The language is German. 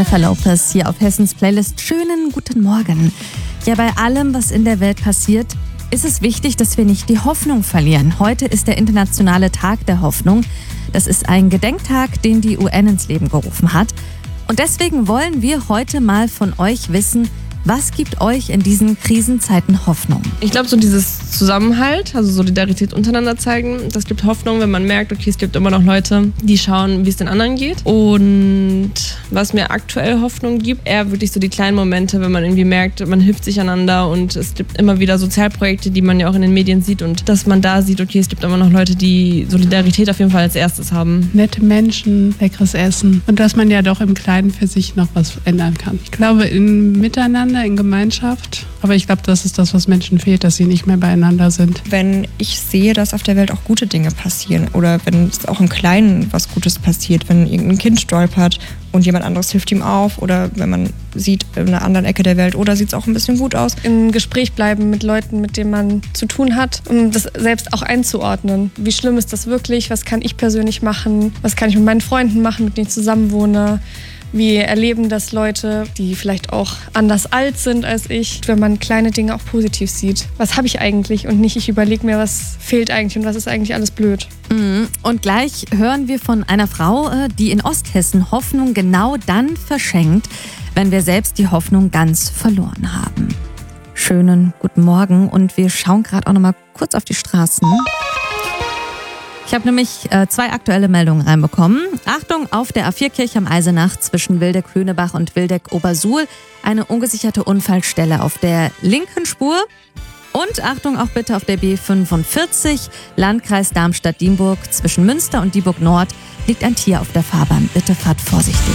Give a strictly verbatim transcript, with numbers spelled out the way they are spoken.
Jennifer Lopez hier auf Hessens Playlist. Schönen guten Morgen. Ja, bei allem, was in der Welt passiert, ist es wichtig, dass wir nicht die Hoffnung verlieren. Heute ist der internationale Tag der Hoffnung. Das ist ein Gedenktag, den die U N ins Leben gerufen hat. Und deswegen wollen wir heute mal von euch wissen, was gibt euch in diesen Krisenzeiten Hoffnung? Ich glaube, so dieses Zusammenhalt, also Solidarität untereinander zeigen, das gibt Hoffnung, wenn man merkt, okay, es gibt immer noch Leute, die schauen, wie es den anderen geht. Und was mir aktuell Hoffnung gibt, eher wirklich so die kleinen Momente, wenn man irgendwie merkt, man hilft sich einander und es gibt immer wieder Sozialprojekte, die man ja auch in den Medien sieht und dass man da sieht, okay, es gibt immer noch Leute, die Solidarität auf jeden Fall als erstes haben. Nette Menschen, leckeres Essen und dass man ja doch im Kleinen für sich noch was ändern kann. Ich glaube, im Miteinander, in Gemeinschaft. Aber ich glaube, das ist das, was Menschen fehlt, dass sie nicht mehr beieinander sind. Wenn ich sehe, dass auf der Welt auch gute Dinge passieren oder wenn es auch im Kleinen was Gutes passiert, wenn irgendein Kind stolpert und jemand anderes hilft ihm auf oder wenn man sieht in einer anderen Ecke der Welt oder sieht es auch ein bisschen gut aus. Im Gespräch bleiben mit Leuten, mit denen man zu tun hat, um das selbst auch einzuordnen. Wie schlimm ist das wirklich? Was kann ich persönlich machen? Was kann ich mit meinen Freunden machen, mit denen ich zusammenwohne? Wie erleben das Leute, die vielleicht auch anders alt sind als ich, wenn man kleine Dinge auch positiv sieht. Was habe ich eigentlich und nicht, ich überlege mir, was fehlt eigentlich und was ist eigentlich alles blöd. Und gleich hören wir von einer Frau, die in Osthessen Hoffnung genau dann verschenkt, wenn wir selbst die Hoffnung ganz verloren haben. Schönen guten Morgen und wir schauen gerade auch noch mal kurz auf die Straßen. Ich habe nämlich äh, zwei aktuelle Meldungen reinbekommen. Achtung, auf der A vier Kirch am Eisenach zwischen Wildeck-Lüneburg und Wildeck-Obersuhl eine ungesicherte Unfallstelle auf der linken Spur. Und Achtung auch bitte auf der B fünfundvierzig, Landkreis Darmstadt-Dieburg zwischen Münster und Dieburg Nord liegt ein Tier auf der Fahrbahn. Bitte fahrt vorsichtig.